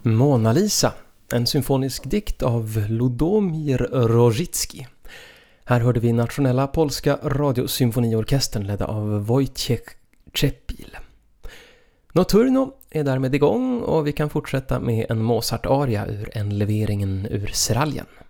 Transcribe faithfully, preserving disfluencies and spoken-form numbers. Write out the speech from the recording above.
Mona Lisa, en symfonisk dikt av Ludomir Rożycki. Här hörde vi nationella polska radiosymfoniorkestern ledda av Wojciech Czepil. Notturno är därmed igång och vi kan fortsätta med en Mozart-aria ur en leveringen ur Seraljen.